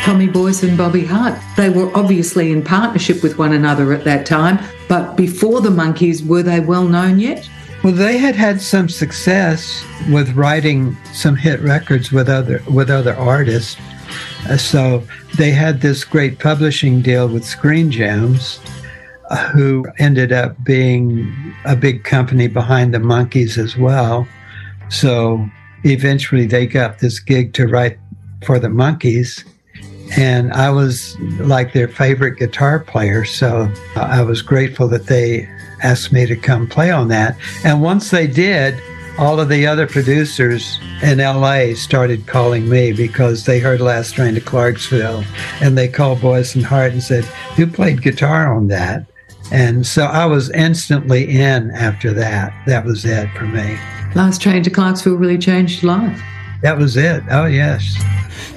Tommy Boyce and Bobby Hart. They were obviously in partnership with one another at that time, but before the Monkees, were they well known yet? Well, they had had some success with writing some hit records with other artists. So they had this great publishing deal with Screen Gems, who ended up being a big company behind the Monkees as well. So eventually they got this gig to write for the Monkees, and I was like their favorite guitar player. So I was grateful that they asked me to come play on that. And once they did, all of the other producers in LA started calling me because they heard Last Train to Clarksville, and they called Boyce and Hart and said, "Who played guitar on that?" And so I was instantly in after that. That was it for me. Last Train to Clarksville really changed your life. That was it. Oh, yes.